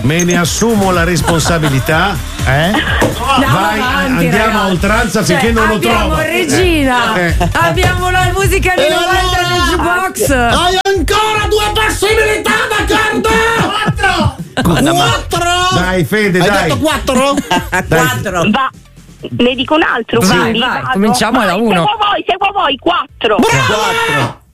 me ne assumo la responsabilità. Vai, avanti, andiamo ragazzi. a oltranza finché non lo trovo. Abbiamo Regina, abbiamo la musica di 90 del jukebox. Hai ancora 2 possibilità, d'accordo? 4. Dai, Fede, Hai dai. detto 4? 4. Va, ne dico un altro. Vai, quindi vai, vado. cominciamo da 1. Seguo voi, 4. Bravo!